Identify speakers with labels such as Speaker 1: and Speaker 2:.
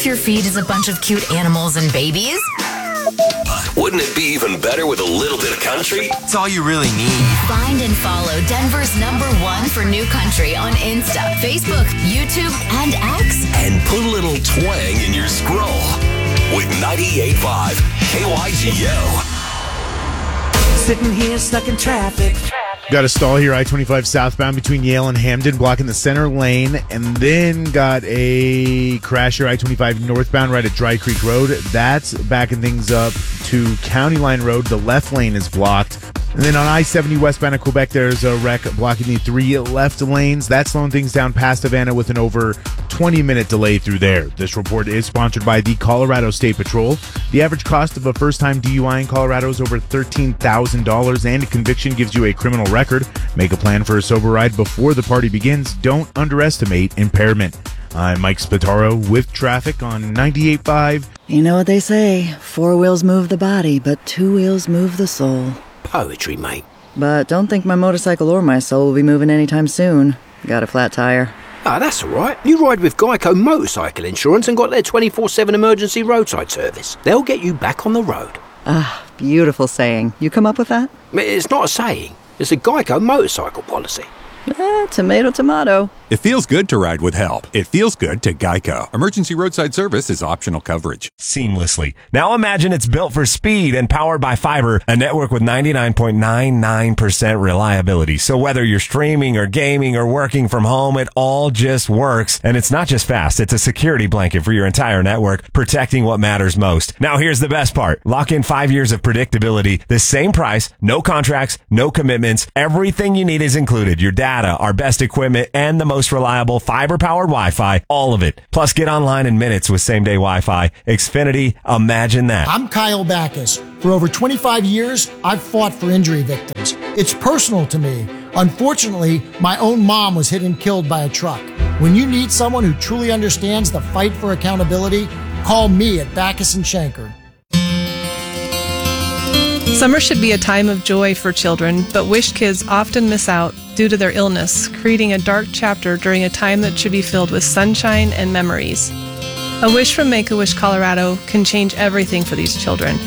Speaker 1: if your feed is a bunch of cute animals and babies?
Speaker 2: Wouldn't it be even better with a little bit of country?
Speaker 3: It's all you really need.
Speaker 1: Find and follow Denver's #1 for new country on Insta, Facebook, YouTube, and X.
Speaker 2: And put a little twang in your scroll with 98.5 KYGO.
Speaker 4: Sitting here stuck in traffic.
Speaker 5: Got a stall here, I-25 southbound between Yale and Hamden, blocking the center lane, and then got a crash here, I-25 northbound right at Dry Creek Road. That's backing things up to County Line Road. The left lane is blocked. And then on I-70 westbound at Quebec, there's a wreck blocking the 3 left lanes. That's slowing things down past Havana with an over 20-minute delay through there. This report is sponsored by the Colorado State Patrol. The average cost of a first-time DUI in Colorado is over $13,000, and a conviction gives you a criminal record. Make a plan for a sober ride before the party begins. Don't underestimate impairment. I'm Mike Spataro with traffic on 98.5.
Speaker 6: You know what they say, 4 wheels move the body, but 2 wheels move the soul.
Speaker 7: Poetry, mate.
Speaker 6: But don't think my motorcycle or my soul will be moving anytime soon. Got a flat tire.
Speaker 7: Ah, that's all right. You ride with Geico Motorcycle Insurance and got their 24/7 emergency roadside service. They'll get you back on the road.
Speaker 6: Ah, beautiful saying. You come up with that?
Speaker 7: It's not a saying. It's a Geico motorcycle policy.
Speaker 6: Tomato, tomato.
Speaker 8: It feels good to ride with help. It feels good to Geico. Emergency roadside service is optional coverage.
Speaker 9: Seamlessly. Now imagine it's built for speed and powered by fiber, a network with 99.99% reliability. So whether you're streaming or gaming or working from home, it all just works. And it's not just fast, it's a security blanket for your entire network, protecting what matters most. Now here's the best part. Lock in 5 years of predictability, the same price, no contracts, no commitments. Everything you need is included. Your data, our best equipment, and the most reliable fiber-powered Wi-Fi, all of it. Plus, get online in minutes with same-day Wi-Fi. Xfinity, imagine that.
Speaker 10: I'm Kyle Backus. For over 25 years, I've fought for injury victims. It's personal to me. Unfortunately, my own mom was hit and killed by a truck. When you need someone who truly understands the fight for accountability, call me at Backus & Schenker.
Speaker 11: Summer should be a time of joy for children, but Wish kids often miss out due to their illness, creating a dark chapter during a time that should be filled with sunshine and memories. A wish from Make-A-Wish Colorado can change everything for these children.